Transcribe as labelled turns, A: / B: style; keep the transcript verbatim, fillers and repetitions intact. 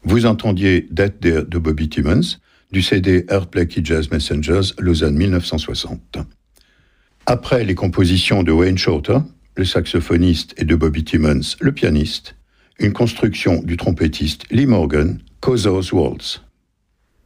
A: Vous entendiez That There de Bobby Timmons, du C D Earthquake Jazz Messengers, Lausanne mille neuf cent soixante. Après les compositions de Wayne Shorter, le saxophoniste, et de Bobby Timmons, le pianiste, une construction du trompettiste Lee Morgan, Cosso's Waltz.